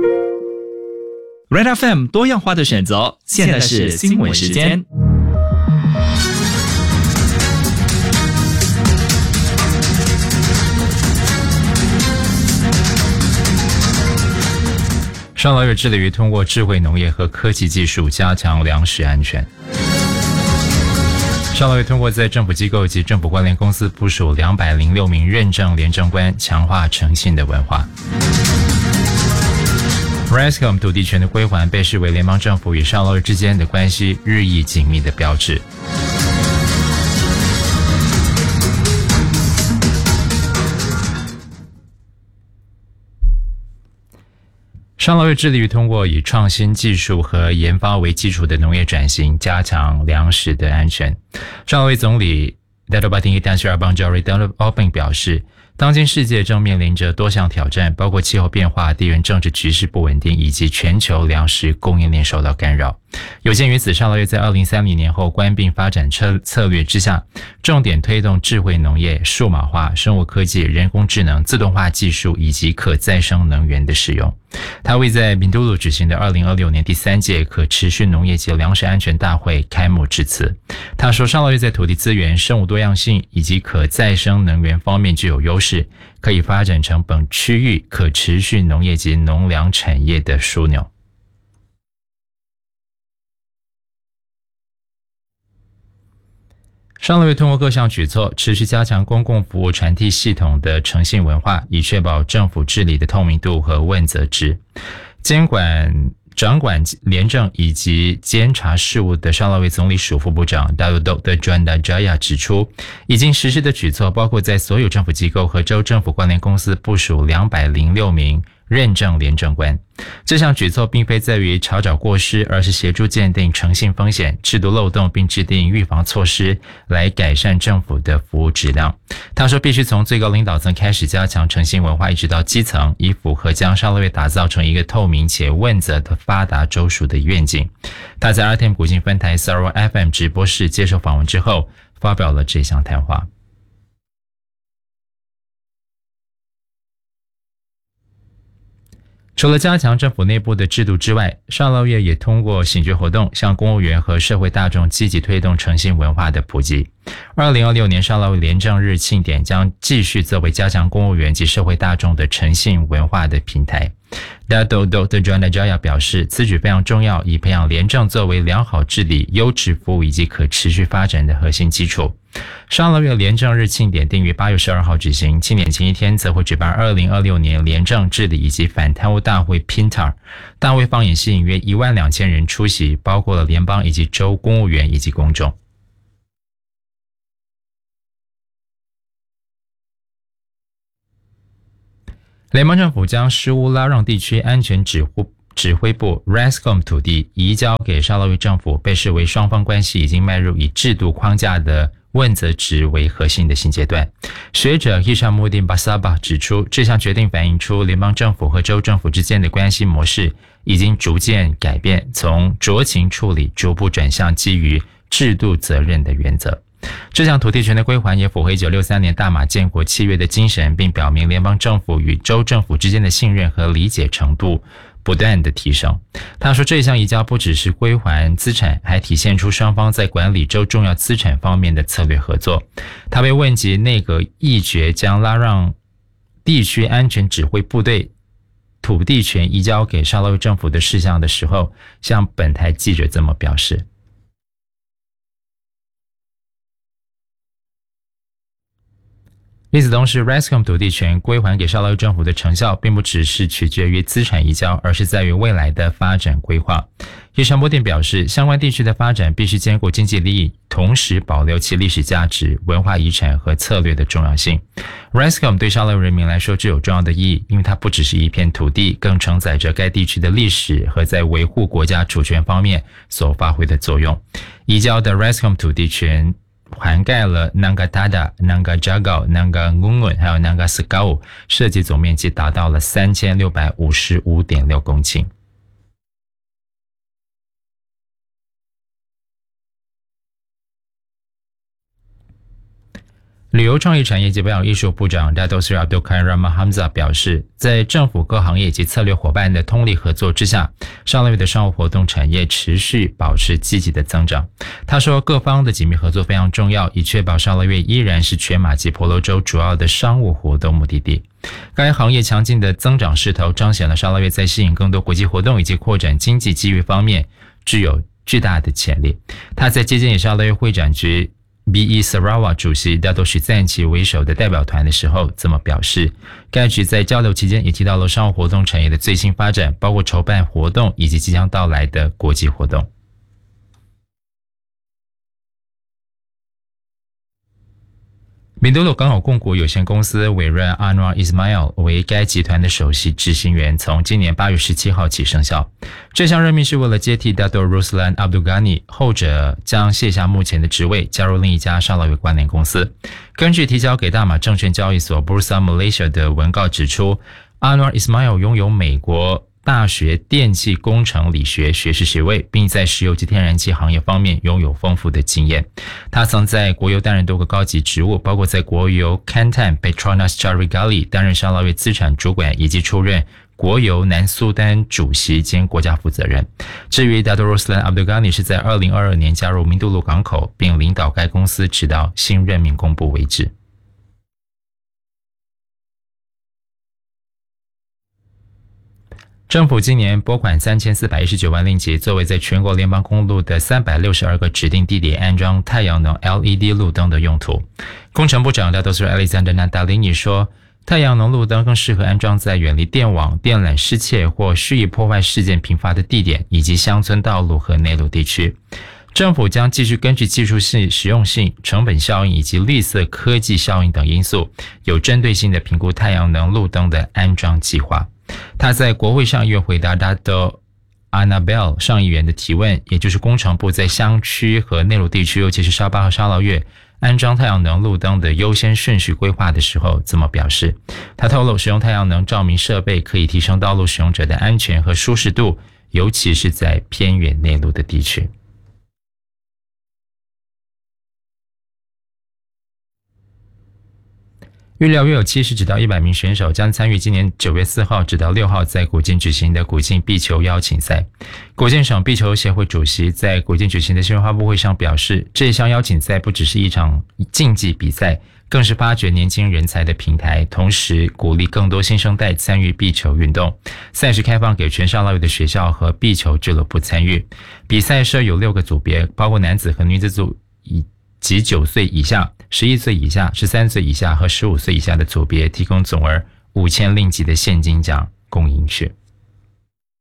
Red FM 多样化的选择，现在是新闻时间。 上劳月致力于通过智慧农业和科技技术加强粮食安全。上劳月通过在政府机构及政府关联公司部署206名认证廉政官，强化诚信的文化。RESCOM 土地权的归还被视为联邦政府与上劳月之间的关系日益紧密的标志。上劳月致力于通过以创新技术和研发为基础的农业转型，加强粮食的安全。上劳月总理 Dato Batingi Tan Sri Abang Jari Tan Openg 表示，当今世界正面临着多项挑战，包括气候变化、地缘政治局势不稳定，以及全球粮食供应链受到干扰。有鉴于此，上劳月在2030年后官并发展策略之下，重点推动智慧农业、数码化、生物科技、人工智能、自动化技术以及可再生能源的使用。他为在宾都鲁举行的2026年第3届可持续农业及粮食安全大会开幕致辞。他说，上劳月在土地资源、生物多样性以及可再生能源方面具有优势，可以发展成本区域可持续农业及农粮产业的枢纽。上劳月通过各项举措，持续加强公共服务传递系统的诚信文化，以确保政府治理的透明度和问责制。掌管廉政以及监察事务的上劳月总理署副部长 Dato Djuana Jaya 指出，已经实施的举措包括在所有政府机构和州政府关联公司部署206名认证廉政官。这项举措并非在于查找过失，而是协助鉴定诚信风险、制度漏洞，并制定预防措施来改善政府的服务质量。他说，必须从最高领导层开始加强诚信文化，一直到基层，以符合将上劳月打造成一个透明且问责的发达州属的愿景。他在 RTM 古晋分台 Sarawak FM 直播室接受访问之后，发表了这项谈话。除了加强政府内部的制度之外，上劳月也通过醒觉活动向公务员和社会大众积极推动诚信文化的普及。2026年上劳月廉政日庆典将继续作为加强公务员及社会大众的诚信文化的平台。Dato Djuana Jaya 表示，此举非常重要，以培养廉政作为良好治理、优质服务以及可持续发展的核心基础。上劳月廉政日庆典定于8月12号举行，庆典前一天则会举办2026年廉政治理以及反贪污大会 PINTAR。 大会方也吸引约12000人出席，包括了联邦以及州公务员以及公众。联邦政府将施乌拉让地区安全指挥部 RESCOM 土地移交给上劳月政府，被视为双方关系已经迈入以制度框架的问责制为核心的新阶段。学者 Hishamuddin Basaba 指出，这项决定反映出联邦政府和州政府之间的关系模式已经逐渐改变，从酌情处理逐步转向基于制度责任的原则。这项土地权的归还也符合1963年大马建国契约的精神，并表明联邦政府与州政府之间的信任和理解程度不断的提升。他说，这项移交不只是归还资产，还体现出双方在管理州重要资产方面的策略合作。他被问及内阁议决将拉让地区安全指挥部队土地权移交给上劳月政府的事项的时候，向本台记者这么表示。与此同时， RESCOM 土地权归还给上劳月政府的成效并不只是取决于资产移交，而是在于未来的发展规划。叶长波电表示，相关地区的发展必须兼顾经济利益，同时保留其历史价值、文化遗产和策略的重要性。RESCOM 对上劳月人民来说具有重要的意义，因为它不只是一片土地，更承载着该地区的历史和在维护国家主权方面所发挥的作用。移交的 RESCOM 土地权涵盖了 Nanga Tada、Nanga Jagao、Nanga Ngungun 还有 Nanga Sekau， 涉及总面积达到了 3655.6 公顷。 旅游创意产业及表演艺术部长 Dato Sri Abdul Qayyum Rahman Hamzah 表示，在政府各行业及策略伙伴的通力合作之下，沙捞越的商务活动产业持续保持积极的增长。他说，各方的紧密合作非常重要，以确保沙捞越依然是全马及婆罗洲主要的商务活动目的地。该行业强劲的增长势头彰显了沙捞越在吸引更多国际活动以及扩展经济机遇方面具有巨大的潜力。他在接见以沙捞越会展局B.E. Sarawak 主席 Dato Sri Zainchi 为首的代表团的时候这么表示。该局在交流期间也提到了商务活动产业的最新发展，包括筹办活动以及即将到来的国际活动。敏德鲁港口控股有限公司委任 Anwar Ismail 为该集团的首席执行员，从今年8月17号起生效。这项任命是为了接替 Dato Ruslan Abdul Ghani， 后者将卸下目前的职位，加入另一家沙捞越关联公司。根据提交给大马证券交易所 Bursa Malaysia 的文告指出， Anwar Ismail 拥有美国大学电气工程理学学士学位，并在石油及天然气行业方面拥有丰富的经验。他曾在国油担任多个高级职务，包括在国油 Kelantan Petronas Carigali 担任沙捞越资产主管，以及出任国油南苏丹主席兼国家负责人。至于 Dato Ruslan Abdul Ghani 是在2022年加入明都鲁港口，并领导该公司直到新任命公布为止。政府今年拨款3419万令吉，作为在全国联邦公路的362个指定地点安装太阳能 LED 路灯的用途。工程部长 Dato Sri Alexander Nadalini 说，太阳能路灯更适合安装在远离电网、电缆失窃或蓄意破坏事件频发的地点，以及乡村道路和内陆地区。政府将继续根据技术性、实用性、成本效应以及绿色科技效应等因素，有针对性的评估太阳能路灯的安装计划。他在国会上议院回答 Dato Annabel 上议员的提问，也就是工程部在乡区和内陆地区，尤其是沙巴和沙捞越安装太阳能路灯的优先顺序规划的时候这么表示。他透露，使用太阳能照明设备可以提升道路使用者的安全和舒适度，尤其是在偏远内陆的地区。预料约有70至到100名选手将参与今年9月4号至到6号在古晋举行的古晋壁球邀请赛。古晋省壁球协会主席在古晋举行的新闻发布会上表示，这项邀请赛不只是一场竞技比赛，更是发掘年轻人才的平台，同时鼓励更多新生代参与壁球运动。赛事开放给全沙捞越的学校和壁球俱乐部参与。比赛设有6个组别，包括男子和女子组以及9岁以下、11岁以下、13岁以下和15岁以下的组别，提供总额5000令吉的现金奖供赢血。